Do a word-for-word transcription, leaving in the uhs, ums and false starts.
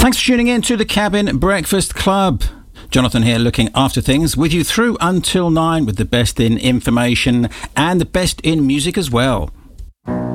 Thanks for tuning in to the Cabin Breakfast Club. Jonathan here, looking after things with you through until nine with the best in information and the best in music as well.